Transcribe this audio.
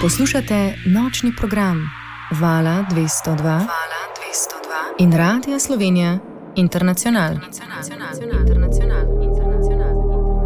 Poslušate nočni program Vala 202 in Radia Slovenija Internacional.